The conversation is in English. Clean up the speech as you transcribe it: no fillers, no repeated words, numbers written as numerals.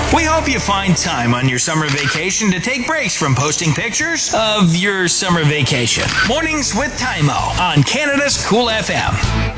We hope you find time on your summer vacation to take breaks from posting pictures of your summer vacation. Mornings with Tymo on Canada's Cool FM.